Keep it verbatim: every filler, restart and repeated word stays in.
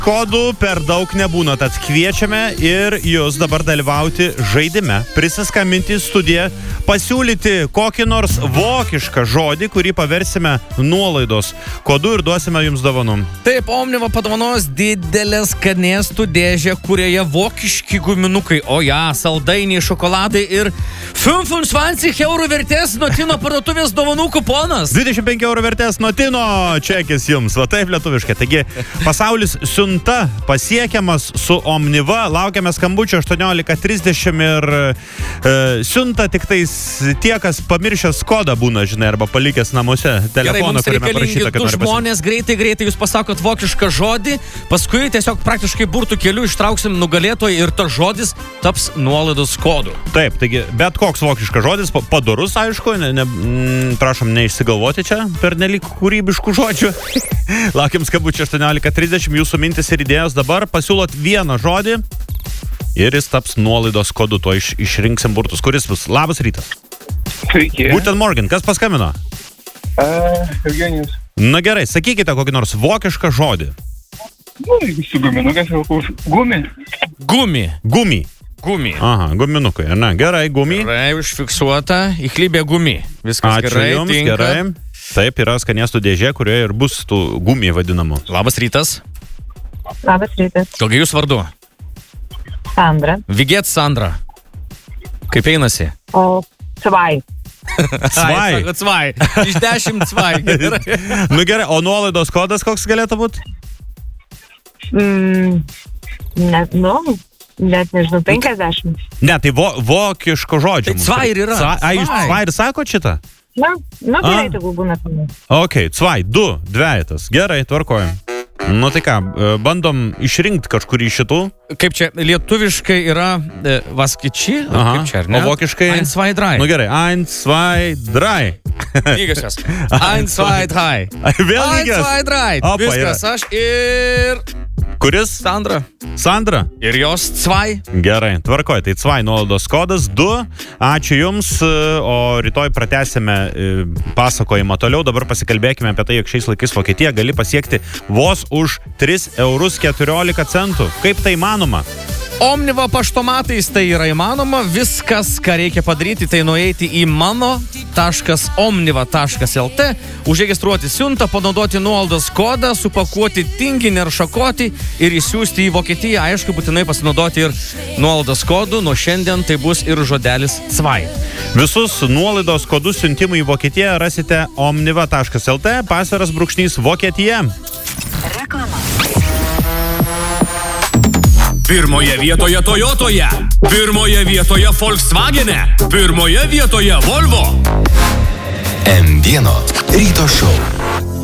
Kodų per daug nebūna, tad kviečiame ir jūs dabar dalyvauti žaidime, prisiskambinti į studiją, pasiūlyti kokį nors vokišką žodį, kurį paversime nuolaidos kodu ir duosime jums dovanų. Taip, Omniva padovanos didelę skanėstų dėžę, kurioje vokiški guminukai, o ja, saldainiai, šokoladai ir dvidešimt eurų vertės Notino parduotuvės dovanų kuponas. dvidešimt penki eurų vertės Notino čekis jums, va taip lietuviškai. Taigi, pasaulis siunta pasiekiamas su Omniva, laukiame skambučio aštuoniolika trisdešimt ir e, siunta tik tais tie, kas pamiršęs kodą būna, žinai, arba palikęs namuose telefoną, kuriame parašyta, kad nori du žmonės greitai, greitai jūs pasakot vokišką žodį, paskui tiesiog praktiškai burtų keliu ištrauksim nugalėtoją ir tas žodis taps nuolaidos kodu. Taip, taigi, bet koks vokiškas žodis, padorus, aišku, ne, ne, m, prašom neišsigalvoti čia per nelik kūrybiškų žodžių. Laukiam skambučio aštuoniolika trisdešimt, jūsų mintis ir idėjos dabar, pasiūlot vieną žodį ir jis taps nuolaidos kodu, to iš, išrinksim burtus. Kuris bus? Labas rytas. Sveiki. Guten Morgen, kas paskambino? Uh, Eugenijus. Na gerai, sakykite kokį nors vokišką žodį. Nu, su guminukas, gumi. Gumi. Gumi. Gumi. Aha, guminukai, ar ne? Gerai, gumi. Gerai, užfiksuota, įklybė gumi. Viskas Ačiū gerai, jums, tinka. gerai. Taip, yra skanėstų dėžė, kurioje ir bus tų gumį vadinamų. Labas rytas. Labas rytas. Kokia jūs vardu? Sandra. Viget Sandra. Kaip einasi? O Cvai. Cvai. Ai, cvai. Iš dešimt cvai. Gerai. Nu gerai, o nuolaidos kodas koks galėtų būti? Mm, net, nu, net nežinau, penkiasdešimt. Ne, tai vo, vokiško žodžio. Tai cvai ir yra. Cvai, a, jūs Cvai. cvai ir sako šitą? Na, nu, gerai, A. tegul būna tame. Ok, cvai, du, dvejetas. Gerai, tvarkojam. Nu tai ką, bandom išrinkti kažkurį šitų. Kaip čia lietuviškai yra e, vaskiči? Aha. Kaip čia, ar ne? O vokiškai? Eins, zwei, drei. Nu gerai, eins, zwei, drei. Lygiosios. Eins, zwei, drei. Vėl Eins, lygios. zwei, drei. Opa, Viskas, aš ir... Kuris? Sandra. Sandra? Ir jos cvai. Gerai, tvarkoj, tai cvai nuolaidos kodas du. Ačiū jums, o rytoj pratęsime pasakojimą toliau. Dabar pasikalbėkime apie tai, jog šiais laikais Vokietija gali pasiekti vos už tris eurus keturiolika centų. Kaip tai manoma? Omniva paštomatais tai yra įmanoma. Viskas, ką reikia padaryti, tai nueiti į mano taškas omniva taškas lt, užregistruoti siuntą, panaudoti nuolaidos kodą, supakuoti tinginį ar šakotį ir įsiųsti į Vokietiją. Aišku, būtinai pasinaudoti ir nuolaidos kodų. Nuo šiandien tai bus ir žodelis cvai. Visus nuolaidos kodus siuntimų į Vokietiją rasite omniva taškas lt, pasviras brūkšnys Vokietija. Reklama. Pirmoje vietoje Toyotoje, pirmoje vietoje Volkswagene, pirmoje vietoje Volvo. M vieno ryto šou.